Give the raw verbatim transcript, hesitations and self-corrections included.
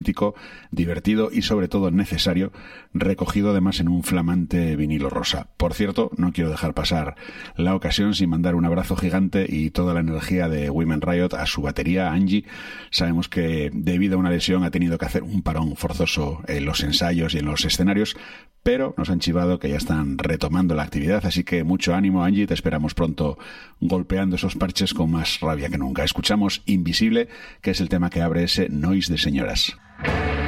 acústico, divertido y sobre todo necesario, recogido además en un flamante vinilo rosa. Por cierto, no quiero dejar pasar la ocasión sin mandar un abrazo gigante y toda la energía de Women Riot a su batería, Angie. Sabemos que debido a una lesión ha tenido que hacer un parón forzoso en los ensayos y en los escenarios, pero nos han chivado que ya están retomando la actividad, así que mucho ánimo, Angie, te esperamos pronto golpeando esos parches con más rabia que nunca. Escuchamos Invisible, que es el tema que abre ese Noise de Señoras.